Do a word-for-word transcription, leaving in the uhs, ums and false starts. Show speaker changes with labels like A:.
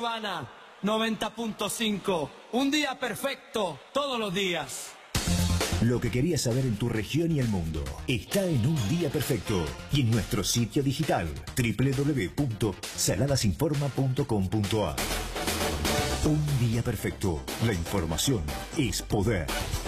A: Habana noventa punto cinco. Un día perfecto todos los días.
B: Lo que querías saber en tu región y el mundo está en Un Día Perfecto y en nuestro sitio digital doble u doble u doble u punto saladasinforma punto com punto a r. Un Día Perfecto. La información es poder.